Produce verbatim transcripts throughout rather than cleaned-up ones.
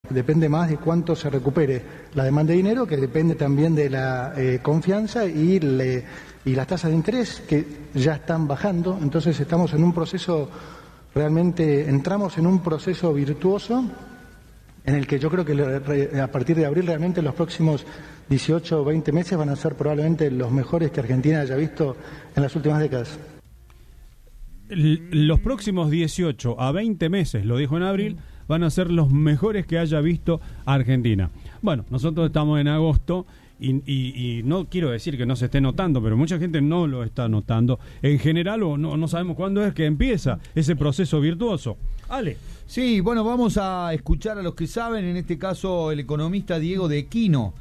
Depende más de cuánto se recupere la demanda de dinero, que depende también de la eh, confianza y, le, y las tasas de interés que ya están bajando. Entonces estamos en un proceso, realmente entramos en un proceso virtuoso en el que yo creo que a partir de abril realmente los próximos dieciocho o veinte meses van a ser probablemente los mejores que Argentina haya visto en las últimas décadas. Los próximos dieciocho a veinte meses, lo dijo en abril, van a ser los mejores que haya visto Argentina. Bueno, nosotros estamos en agosto y, y, y no quiero decir que no se esté notando, pero mucha gente no lo está notando. En general, o no, no sabemos cuándo es que empieza ese proceso virtuoso. Ale. Sí, bueno, vamos a escuchar a los que saben, en este caso el economista Diego de Quino.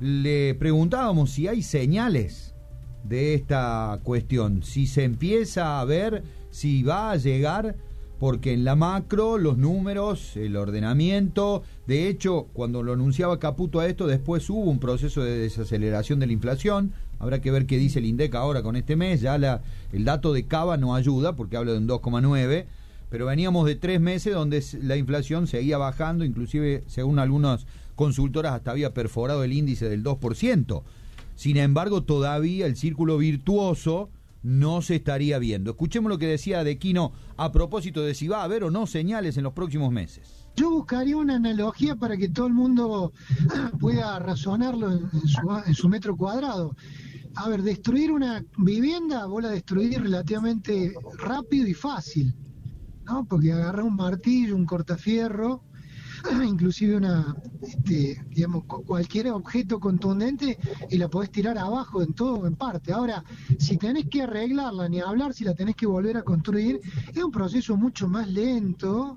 Le preguntábamos si hay señales de esta cuestión, si se empieza a ver, si va a llegar, porque en la macro, los números, el ordenamiento, de hecho, cuando lo anunciaba Caputo a esto, después hubo un proceso de desaceleración de la inflación. Habrá que ver qué dice el INDEC ahora con este mes. Ya la, el dato de Cava no ayuda, porque habla de un dos coma nueve, pero veníamos de tres meses donde la inflación seguía bajando, inclusive, según algunas consultoras, hasta había perforado el índice del dos por ciento. Sin embargo, todavía el círculo virtuoso no se estaría viendo. Escuchemos lo que decía De Quino a propósito de si va a haber o no señales en los próximos meses. Yo buscaría una analogía para que todo el mundo pueda razonarlo en su, en su metro cuadrado. A ver, destruir una vivienda, vos la destruís relativamente rápido y fácil, ¿no? Porque agarrás un martillo, un cortafierro, inclusive una, este, digamos, cualquier objeto contundente y la podés tirar abajo en todo o en parte. Ahora, si tenés que arreglarla, ni hablar si la tenés que volver a construir, es un proceso mucho más lento,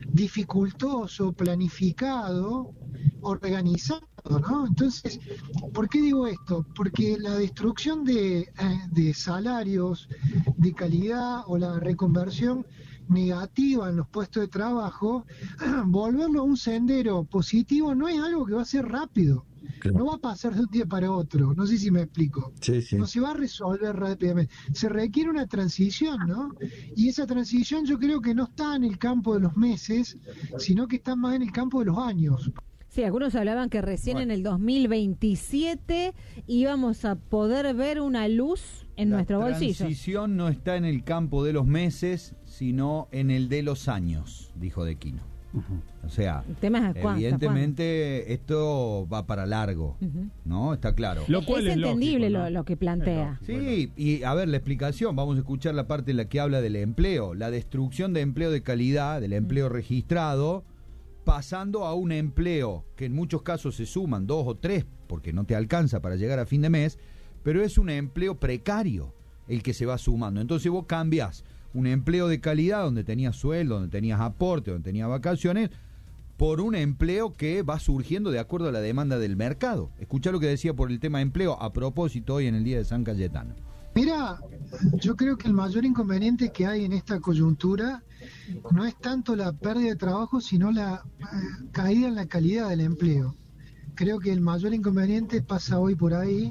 dificultoso, planificado, organizado, ¿no? Entonces, ¿por qué digo esto? Porque la destrucción de, eh, de salarios de calidad o la reconversión negativa en los puestos de trabajo, volverlo a un sendero positivo no es algo que va a ser rápido. No va a pasar de un día para otro. No sé si me explico. Sí, sí. No se va a resolver rápidamente. Se requiere una transición, ¿no? Y esa transición yo creo que no está en el campo de los meses, sino que está más en el campo de los años. Sí, algunos hablaban que recién bueno. en el dos mil veintisiete íbamos a poder ver una luz en la nuestro bolsillo. La transición no está en el campo de los meses, sino en el de los años, dijo De Quino. Uh-huh. O sea, el tema es evidentemente esto va para largo, uh-huh. ¿no? Está claro. Lo cual es, es entendible lógico, ¿no? lo, lo que plantea. Sí, bueno. Y a ver, la explicación, vamos a escuchar la parte en la que habla del empleo, la destrucción de empleo de calidad, del empleo uh-huh. registrado, pasando a un empleo que en muchos casos se suman dos o tres, porque no te alcanza para llegar a fin de mes, pero es un empleo precario el que se va sumando. Entonces vos cambiás un empleo de calidad donde tenías sueldo, donde tenías aporte, donde tenías vacaciones, por un empleo que va surgiendo de acuerdo a la demanda del mercado. Escuchá lo que decía por el tema de empleo a propósito hoy en el Día de San Cayetano. Mira, yo creo que el mayor inconveniente que hay en esta coyuntura no es tanto la pérdida de trabajo, sino la eh, caída en la calidad del empleo. Creo que el mayor inconveniente pasa hoy por ahí.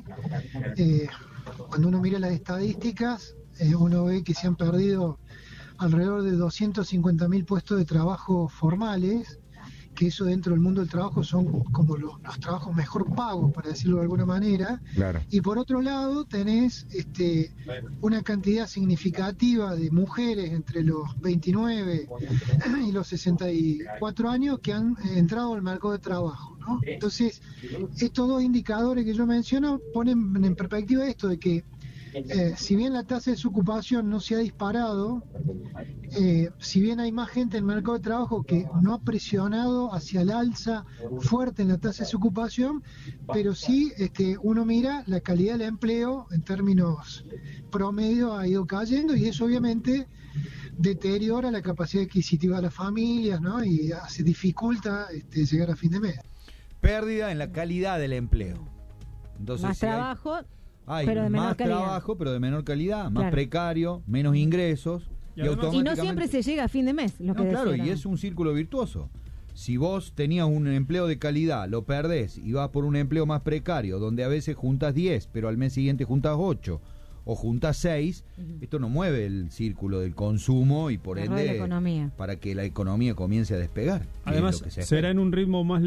Eh, cuando uno mira las estadísticas, eh, uno ve que se han perdido alrededor de doscientos cincuenta mil puestos de trabajo formales, que eso dentro del mundo del trabajo son como los, los trabajos mejor pagos, para decirlo de alguna manera. Claro. Y por otro lado tenés este, una cantidad significativa de mujeres entre los veintinueve y los sesenta y cuatro años que han entrado al mercado de trabajo, ¿no? Entonces, estos dos indicadores que yo menciono ponen en perspectiva esto de que Eh, si bien la tasa de desocupación no se ha disparado, eh, si bien hay más gente en el mercado de trabajo que no ha presionado hacia el alza fuerte en la tasa de desocupación, pero sí este, uno mira la calidad del empleo en términos promedio ha ido cayendo y eso obviamente deteriora la capacidad adquisitiva de las familias, ¿no? Y se dificulta este, llegar a fin de mes. Pérdida en la calidad del empleo. Entonces, más si trabajo... Hay... Hay pero de más calidad. trabajo, pero de menor calidad, más claro. precario, menos ingresos. Y, y, automáticamente... y no siempre se llega a fin de mes. Lo no, que claro, decían. Y es un círculo virtuoso. Si vos tenías un empleo de calidad, lo perdés y vas por un empleo más precario, donde a veces juntas diez, pero al mes siguiente juntas ocho, o juntas seis, uh-huh. esto no mueve el círculo del consumo y por ende, para que la economía comience a despegar. Además, será en un ritmo más